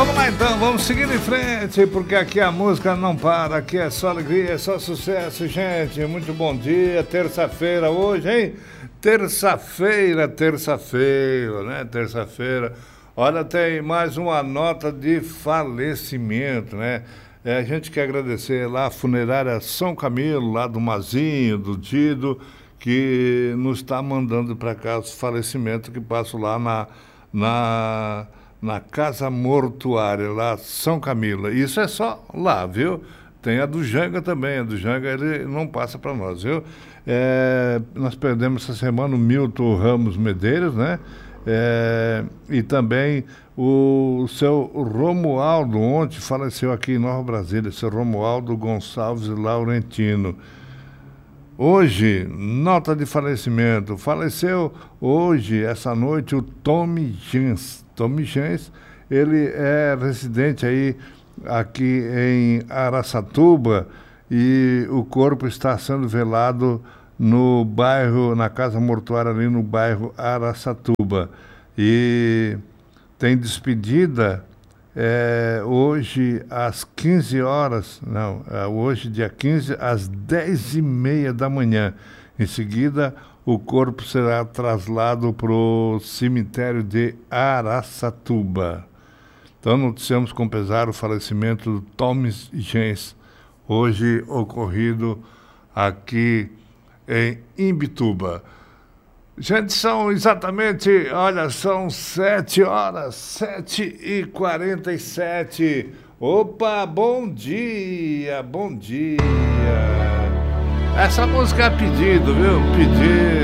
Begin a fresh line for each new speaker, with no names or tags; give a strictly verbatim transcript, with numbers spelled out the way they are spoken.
Vamos lá então, vamos seguir em frente, porque aqui a música não para, aqui é só alegria, é só sucesso, gente. Muito bom dia, terça-feira hoje, hein? Terça-feira, terça-feira, né? Terça-feira. Olha, tem mais uma nota de falecimento, né? É, a gente quer agradecer lá a funerária São Camilo, lá do Mazinho, do Dido, que nos está mandando para cá os falecimentos que passam lá na... na na Casa Mortuária, lá São Camilo. Isso é só lá, viu? Tem a do Janga também, a do Janga ele não passa para nós, viu? É, nós perdemos essa semana o Milton Ramos Medeiros, né? É, e também o, o seu Romualdo, ontem faleceu aqui em Nova Brasília, seu Romualdo Gonçalves Laurentino. Hoje, nota de falecimento, faleceu hoje, essa noite, o Tommy Gens. Tommy Gens, ele é residente aí, aqui em Araçatuba, e o corpo está sendo velado no bairro, na Casa Mortuária ali no bairro Araçatuba. E tem despedida é, hoje às quinze horas, não, é, hoje dia quinze, às dez e meia da manhã. Em seguida, o corpo será trasladado para o cemitério de Araçatuba. Então, noticiamos com pesar o falecimento do Tommy Gens, hoje ocorrido aqui em Imbituba. Gente, são exatamente, olha, são sete horas, sete e quarenta e sete. Opa, bom dia, bom dia. Essa música é pedido, viu? Pedido.